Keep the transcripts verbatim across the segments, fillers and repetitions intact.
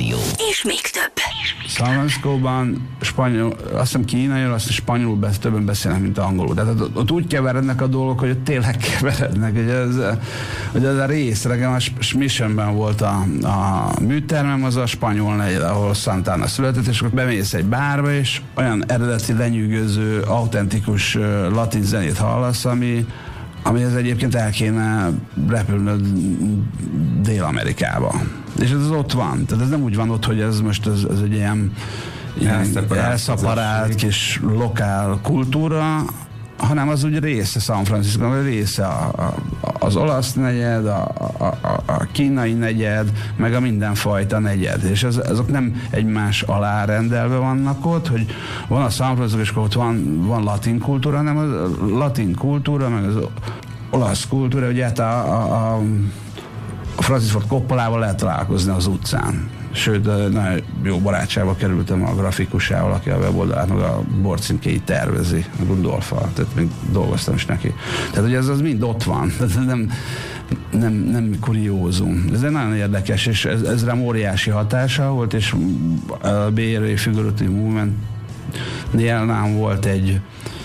Rádió. És még több. San Franciscóban spanyol, azt hiszem kínaiul, azt spanyolul besz, többen beszélnek, mint angolul. Tehát ott, ott úgy keverednek a dolgok, hogy ott tényleg keverednek. Hogy ez, hogy ez a rész, nekem a Missionben volt a, a műtermem, az a spanyol negyed, ahol Santana született, és akkor bemész egy bárba, és olyan eredeti, lenyűgöző, autentikus latin zenét hallasz, ami amihez egyébként el kéne repülnöd Dél-Amerikába. És ez ott van. Tehát ez nem úgy van ott, hogy ez most ez, ez egy ilyen, ilyen elszaparált kis lokál kultúra, hanem az úgy része San Francisco, része a, a, az olasz negyed, a, a, a, a kínai negyed, meg a mindenfajta negyed. És ez, azok nem egymás alá rendelve vannak ott, hogy van a San Francisco, és ott van, van latin kultúra, hanem a latin kultúra, meg az olasz kultúra, ugye hát a, a, a, a Francis Ford Coppolával lehet találkozni az utcán. Sőt, nagyon jó barátságba kerültem a grafikusával, aki a weboldalát, meg a borcímkéit tervezi, a Rudolffal, tehát még dolgoztam is neki. Tehát ugye ez az mind ott van, tehát nem, nem, nem kuriózum. Ez egy nagyon érdekes, és ez, ez rám óriási hatása volt, és a Bay Area Figurative Movement-nél nám volt egy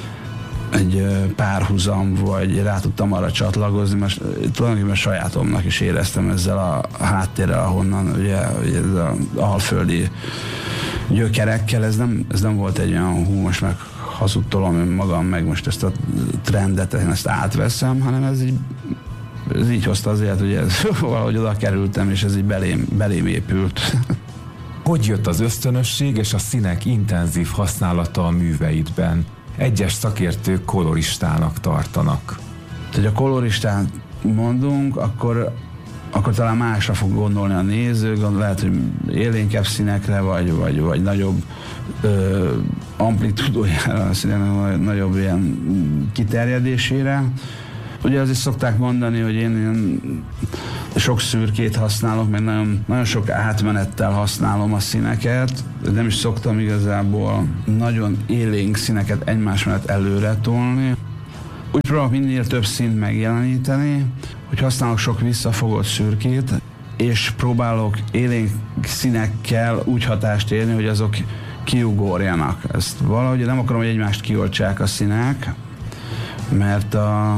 egy párhuzam, vagy rá tudtam arra csatlakozni, mert tulajdonképpen sajátomnak is éreztem ezzel a háttérrel, ahonnan ugye, ugye ez az alföldi gyökerekkel, ez nem, ez nem volt egy olyan hú, most meg hazudtolom magam, meg most ezt a trendet, én ezt átveszem, hanem ez így, ez így hozta azért, hogy ez, valahogy oda kerültem, és ez így belém, belém épült. Hogy jött az ösztönösség és a színek intenzív használata a műveidben? Egyes szakértők koloristának tartanak. Tehát, ha koloristát mondunk, akkor, akkor talán másra fog gondolni a néző, lehet, hogy élénkebb színekre, vagy, vagy, vagy nagyobb ö, amplitúdójára, a színek, nagyobb ilyen kiterjedésére. Ugye azért szokták mondani, hogy én ilyen sok szürkét használok, meg nagyon, nagyon sok átmenettel használom a színeket. Nem is szoktam igazából nagyon élénk színeket egymás mellett előre tolni. Úgy próbálok minél több színt megjeleníteni, hogy használok sok visszafogott szürkét, és próbálok élénk színekkel úgy hatást érni, hogy azok kiugorjanak. Ezt valahogy nem akarom, hogy egymást kioltsák a színek, mert a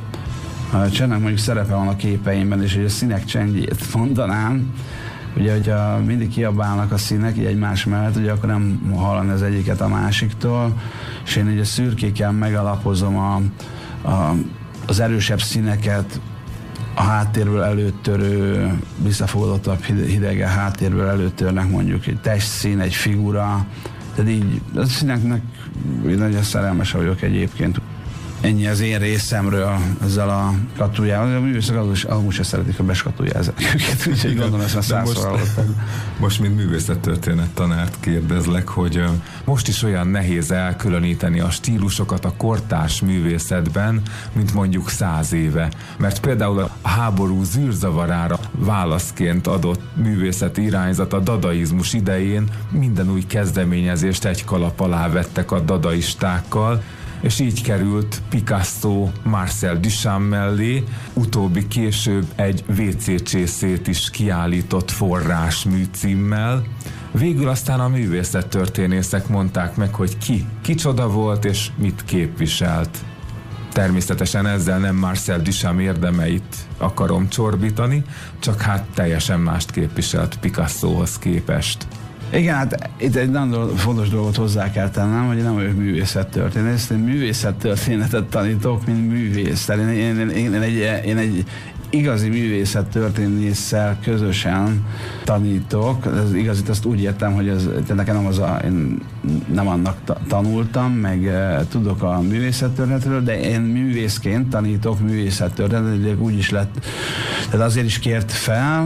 A csendnek mondjuk szerepe van a képeimben, és hogy a színek csendjét mondanám, ugye, hogyha mindig kiabálnak a színek így egymás mellett, ugye akkor nem hallani az egyiket a másiktól, és én így a szürkékkel megalapozom a, a, az erősebb színeket, a háttérből előttörő, visszafogodottabb hidege háttérből előttörnek mondjuk egy testszín, egy figura, tehát így a színeknek nagyon szerelmes vagyok egyébként. Ennyi az én részemről ezzel a skatujával. A művészek amúgy sem szeretik, ha beskatujáznak őket, úgyhogy gondolom, ezt már százszor hallottam. Most, mint művészettörténet tanárt kérdezlek, hogy most is olyan nehéz elkülöníteni a stílusokat a kortárs művészetben, mint mondjuk száz éve. Mert például a háború zűrzavarára válaszként adott művészeti irányzat a dadaizmus idején minden új kezdeményezést egy kalap alá vettek a dadaistákkal, és így került Picasso Marcel Duchamp mellé, utóbbi később egy vé cé csészét is kiállított forrásmű címmel. Végül aztán a művészettörténészek mondták meg, hogy ki, kicsoda volt és mit képviselt. Természetesen ezzel nem Marcel Duchamp érdemeit akarom csorbítani, csak hát teljesen mást képviselt Picassohoz képest. Igen, hát itt egy nagyon fontos dolgot hozzá kell tennem, hogy én nem vagyok művészettörténész, én művészettörténetet tanítok, mint művész. Tehát én, én, én, én, egy, én egy igazi művészettörténésszel közösen tanítok. Az igazit azt úgy értem, hogy ez, nekem nem az a, én nem annak tanultam, meg uh, tudok a művészettörténetről, de én művészként tanítok művészettörténetet, úgy is lett, tehát azért is kért fel,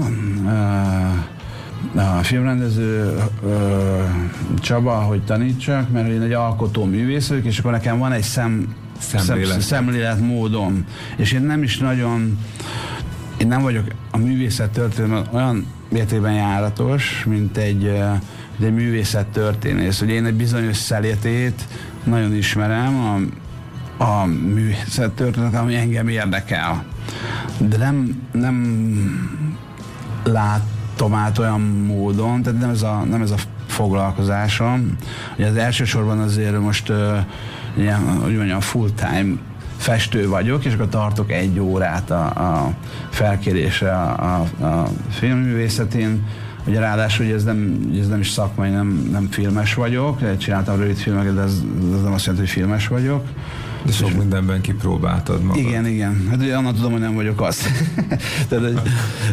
uh, a filmrendező ö, Csaba, hogy tanítsak, mert én egy alkotó művész vagyok, és akkor nekem van egy szem, szemlélet. szemléletmódom, és én nem is nagyon, én nem vagyok a művészettörténetben olyan mértékben járatos, mint egy, egy művészettörténész. Ugye én egy bizonyos szeletét nagyon ismerem a, a művészettörténet, ami engem érdekel. De nem, nem lát adtam át olyan módon, tehát nem ez a, nem ez a foglalkozásom. Ugye az elsősorban azért most uh, ilyen, hogy mondjam, full-time festő vagyok, és akkor tartok egy órát a, a felkérésre a, a, a filmművészetén. Ugye ráadásul, hogy ez nem, ez nem is szakmai, nem, nem filmes vagyok, csináltam rövid filmeket, de ez, ez nem azt jelenti, hogy filmes vagyok. De sok mindenben kipróbáltad magad. Igen, igen. Hát ugye annak tudom, hogy nem vagyok az. Tehát, egy,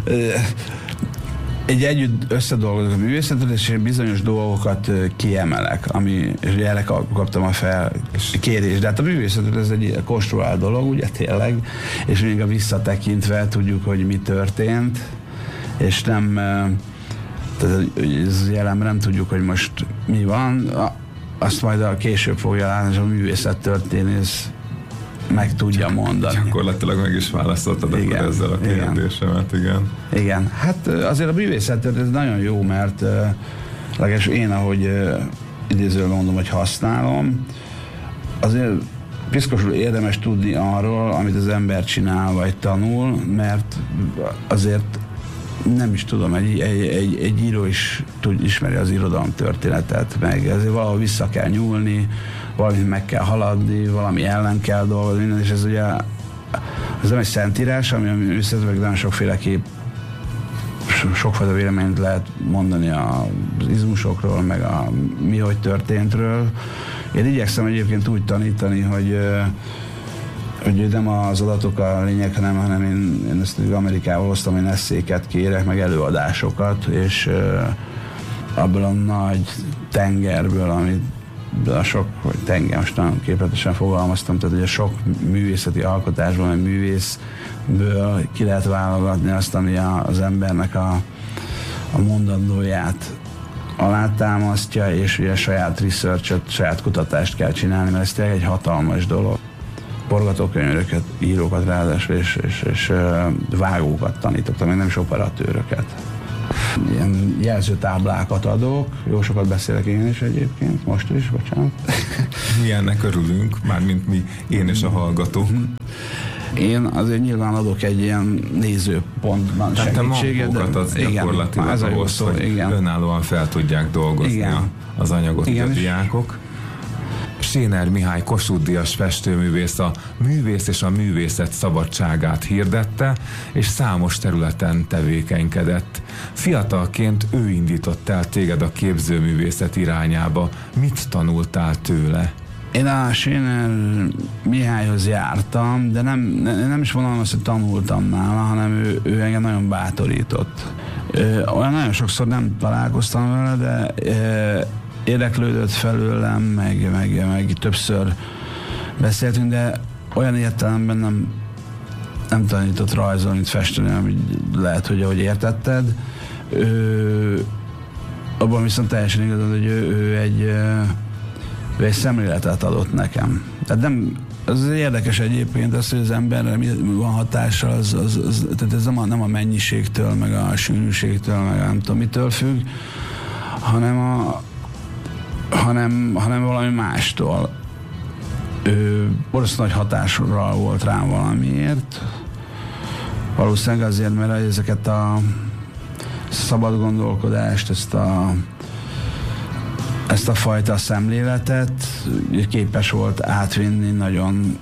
egy együtt összedolgozok a művészetet, és bizonyos dolgokat kiemelek, ami, és erre kaptam a felkérést. De hát a művészetet ez egy konstruált dolog, ugye tényleg, és még a visszatekintve tudjuk, hogy mi történt, és nem, tehát ez jelenben nem tudjuk, hogy most mi van, azt majd a később fogja látni, és a művészettörténész meg tudja Csak, mondani. Gyakorlatilag meg is válaszoltad akkor ezzel a kérdésemet, igen. igen. Igen, hát azért a művészettörténész nagyon jó, mert legalábbis én, ahogy idézőben mondom, hogy használom, azért piszkosul érdemes tudni arról, amit az ember csinál, vagy tanul, mert azért nem is tudom, egy, egy, egy, egy író is tud, ismeri az irodalom történetet, meg ezért valahol vissza kell nyúlni, valamit meg kell haladni, valami ellen kell dolgozni, minden, és ez ugye ez nem egy szentírás, ami a művészetben nagyon sokféleképp sokfajta véleményt lehet mondani az izmusokról, meg a mi hogy történtről. Én igyekszem egyébként úgy tanítani, hogy hogy nem az adatok a lényeg, hanem, hanem én, én ezt Amerikával hoztam, én eszéket kérek, meg előadásokat, és uh, abból a nagy tengerből, amit a sok, vagy tenger, most nagyon képletesen fogalmaztam, tehát ugye sok művészeti alkotásból, meg művészből ki lehet válogatni azt, ami a, az embernek a, a mondandóját alátámasztja, és ugye saját research-ot, saját kutatást kell csinálni, mert ez tényleg egy hatalmas dolog. Forgatókönyveket, írókat ráadásul, és, és, és vágókat tanítottam, még nem is operatőröket. Ilyen jelzőtáblákat adok, jó sokat beszélek én is egyébként, most is, bocsánat. Mi ennek örülünk, mármint mi, én és a hallgatók. Én azért nyilván adok egy ilyen nézőpontban Tehát segítséget. Tehát te magukat gyakorlatilag ahhoz, szó, hogy igen. önállóan fel tudják dolgozni igen. az anyagot igen. a diákok. Séner Mihály Kossuth-díjas festőművész a művész és a művészet szabadságát hirdette, és számos területen tevékenykedett. Fiatalként ő indított el téged a képzőművészet irányába. Mit tanultál tőle? Én a Séner Mihályhoz jártam, de nem, nem is mondanom azt, hogy tanultam nála, hanem ő, ő engem nagyon bátorított. Olyan nagyon sokszor nem találkoztam vele, de érdeklődött felőlem, meg, meg, meg többször beszéltünk, de olyan értelemben nem, nem tanított rajzolni, mint festeni, amit lehet, hogy ahogy értetted. Ő, abban viszont teljesen igazad, hogy ő, ő, egy, ő egy szemléletet adott nekem. Tehát nem, az érdekes egyébként az, hogy az emberre mi van hatással, az, az, az, tehát ez nem a, nem a mennyiségtől, meg a sűrűségtől, meg nem tudom mitől függ, hanem a hanem, hanem valami mástól. Ő borzasztó nagy hatásra volt rám valamiért. Valószínűleg azért, mert ezeket a szabad gondolkodást, ezt a, ezt a fajta szemléletet képes volt átvinni nagyon,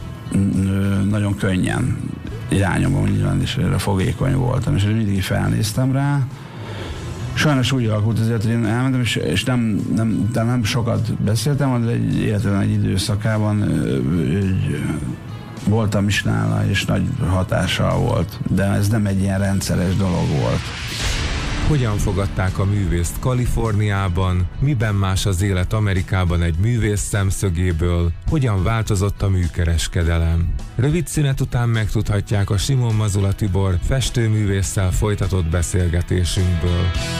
nagyon könnyen irányomban, nyilván is erre fogékony voltam, és mindig felnéztem rá. Sajnos úgy alakult azért, hogy én elmentem, és, és nem, nem, nem sokat beszéltem, de egy életlen egy időszakában hogy voltam is nála, és nagy hatással volt. De ez nem egy ilyen rendszeres dolog volt. Hogyan fogadták a művészt Kaliforniában? Miben más az élet Amerikában egy művész szemszögéből? Hogyan változott a műkereskedelem? Rövid szünet után megtudhatják a Simon Mazula Tibor festőművésszel folytatott beszélgetésünkből.